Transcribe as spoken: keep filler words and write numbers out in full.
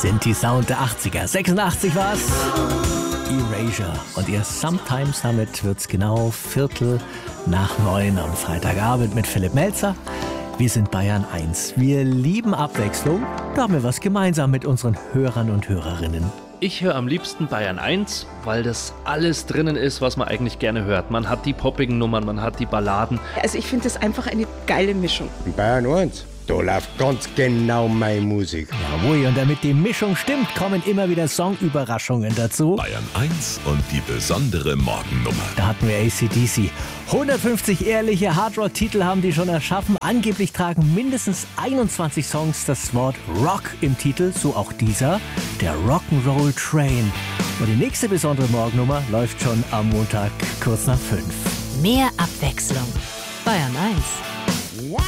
Sinti Sound der achtziger. sechsundachtzig war's. Erasure. Und ihr Sometimes, damit wird's genau Viertel nach neun am Freitagabend mit Philipp Melzer. Wir sind Bayern eins. Wir lieben Abwechslung. Da haben wir was gemeinsam mit unseren Hörern und Hörerinnen. Ich höre am liebsten Bayern eins, weil das alles drinnen ist, was man eigentlich gerne hört. Man hat die poppigen Nummern, man hat die Balladen. Also ich finde das einfach eine geile Mischung. Bayern eins, da läuft ganz genau meine Musik. Jawohl, und damit die Mischung stimmt, kommen immer wieder Songüberraschungen dazu. Bayern eins und die besondere Morgennummer. Da hatten wir A C D C. hundertfünfzig ehrliche Hardrock-Titel haben die schon erschaffen. Angeblich tragen mindestens einundzwanzig Songs das Wort Rock im Titel, so auch dieser, der Rock'n'Roll Train. Und die nächste besondere Morgennummer läuft schon am Montag kurz nach fünf. Mehr Abwechslung. Bayern eins.